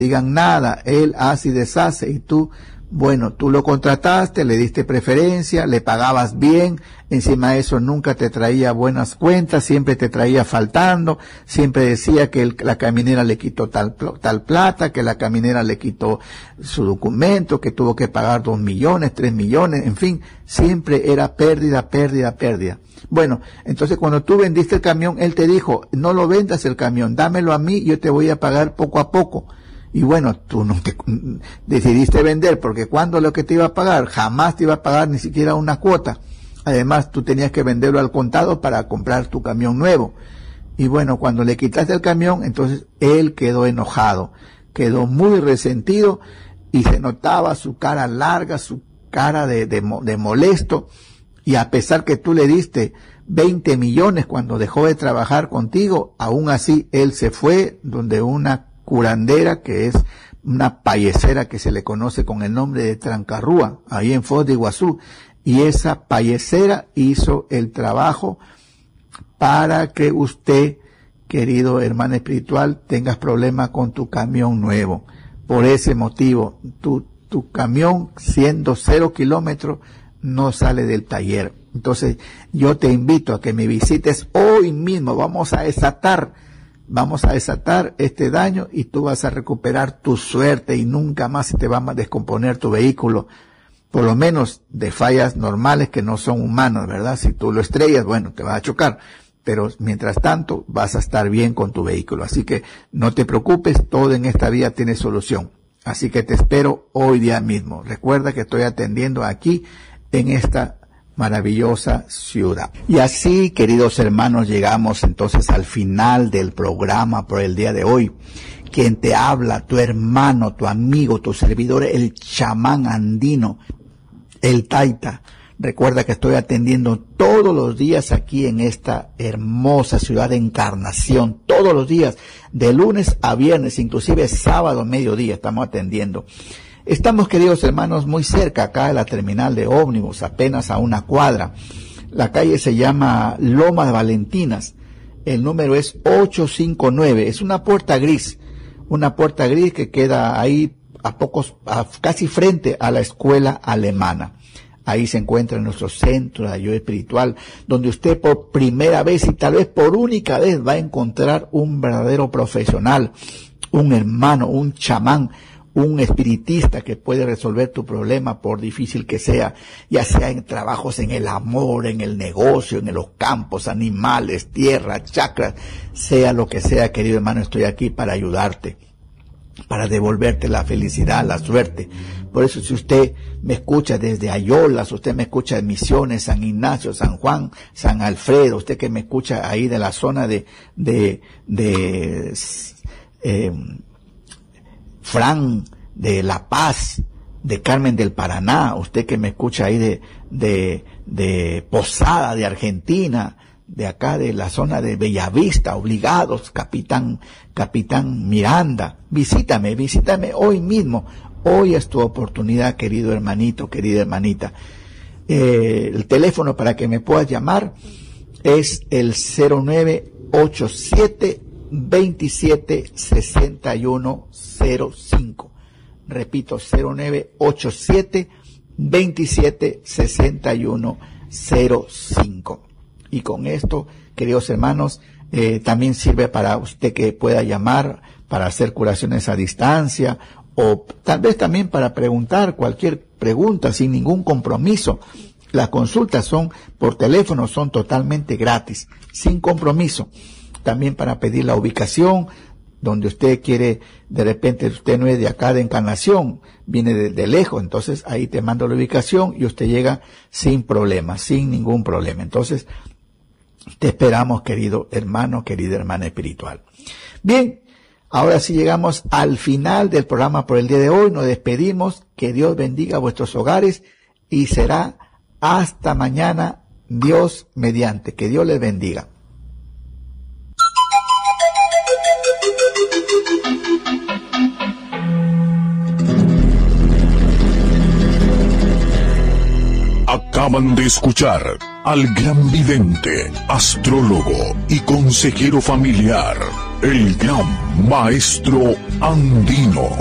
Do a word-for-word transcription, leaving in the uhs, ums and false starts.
digan nada, él hace y deshace y tú, bueno, tú lo contrataste, le diste preferencia, le pagabas bien, encima de eso nunca te traía buenas cuentas, siempre te traía faltando, siempre decía que el, la caminera le quitó tal, tal plata, que la caminera le quitó su documento, que tuvo que pagar dos millones, tres millones, en fin, siempre era pérdida, pérdida, pérdida. Bueno, entonces cuando tú vendiste el camión, él te dijo, no lo vendas el camión, dámelo a mí, yo te voy a pagar poco a poco. Y bueno, tú no te, decidiste vender, porque cuando lo que te iba a pagar, jamás te iba a pagar ni siquiera una cuota. Además, tú tenías que venderlo al contado para comprar tu camión nuevo. Y bueno, cuando le quitaste el camión, entonces él quedó enojado, quedó muy resentido y se notaba su cara larga, su cara de, de, de molesto. Y a pesar que tú le diste veinte millones cuando dejó de trabajar contigo, aún así él se fue donde una curandera, que es una payesera que se le conoce con el nombre de Trancarrúa, ahí en Foz de Iguazú, y esa payesera hizo el trabajo para que usted, querido hermano espiritual, tengas problemas con tu camión nuevo. Por ese motivo, tu, tu camión, siendo cero kilómetros, no sale del taller. Entonces, yo te invito a que me visites hoy mismo, vamos a desatar Vamos a desatar este daño y tú vas a recuperar tu suerte y nunca más se te va a descomponer tu vehículo, por lo menos de fallas normales que no son humanas, ¿verdad? Si tú lo estrellas, bueno, te va a chocar, pero mientras tanto vas a estar bien con tu vehículo. Así que no te preocupes, todo en esta vida tiene solución. Así que te espero hoy día mismo. Recuerda que estoy atendiendo aquí en esta maravillosa ciudad. Y así, queridos hermanos, llegamos entonces al final del programa por el día de hoy. Quien te habla, tu hermano, tu amigo, tu servidor, el chamán andino, el taita. Recuerda que estoy atendiendo todos los días aquí en esta hermosa ciudad de Encarnación, todos los días, de lunes a viernes, inclusive sábado, mediodía, estamos atendiendo. Estamos, queridos hermanos, muy cerca acá de la terminal de ómnibus, apenas a una cuadra. La calle se llama Lomas Valentinas. El número es ocho cinco nueve. Es una puerta gris, una puerta gris que queda ahí a pocos, a, casi frente a la escuela alemana. Ahí se encuentra nuestro centro de ayuda espiritual, donde usted por primera vez y tal vez por única vez va a encontrar un verdadero profesional, un hermano, un chamán, un espiritista que puede resolver tu problema por difícil que sea, ya sea en trabajos en el amor, en el negocio, en los campos, animales, tierra, chakras, sea lo que sea, querido hermano, estoy aquí para ayudarte, para devolverte la felicidad, la suerte. Por eso, si usted me escucha desde Ayolas, usted me escucha de Misiones, San Ignacio, San Juan, San Alfredo, usted que me escucha ahí de la zona de, de, de, eh, Fran, de La Paz, de Carmen del Paraná, usted que me escucha ahí de, de, de Posada, de Argentina, de acá de la zona de Bellavista, Obligados, Capitán, Capitán Miranda, visítame, visítame hoy mismo. Hoy es tu oportunidad, querido hermanito, querida hermanita. Eh, el teléfono para que me puedas llamar es el cero nueve ocho siete, veintisiete, sesenta y uno cero cinco. Repito, cero nueve ocho siete, veintisiete, sesenta y uno cero cinco. Y con esto, queridos hermanos, eh, también sirve para usted que pueda llamar para hacer curaciones a distancia o tal vez también para preguntar cualquier pregunta sin ningún compromiso. Las consultas son por teléfono, son totalmente gratis, sin compromiso. También para pedir la ubicación, donde usted quiere, de repente usted no es de acá de Encarnación, viene de, de lejos, entonces ahí te mando la ubicación y usted llega sin problema, sin ningún problema. Entonces, te esperamos, querido hermano, querida hermana espiritual. Bien, ahora sí llegamos al final del programa por el día de hoy. Nos despedimos. Que Dios bendiga vuestros hogares y será hasta mañana, Dios mediante. Que Dios les bendiga. Acaban de escuchar al gran vidente, astrólogo y consejero familiar, el gran maestro Andino.